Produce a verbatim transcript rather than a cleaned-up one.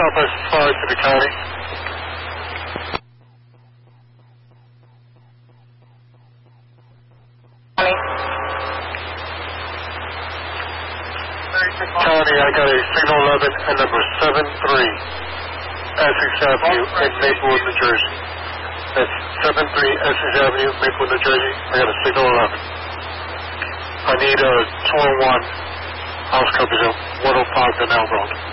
Southwest five to the county. County, I got a signal eleven and number seven three, Essex Avenue in Maplewood, New Jersey. That's seven three Essex Avenue, Maplewood, New Jersey. I got a signal eleven. I need a two oh one house coverage of one oh five Denell Road.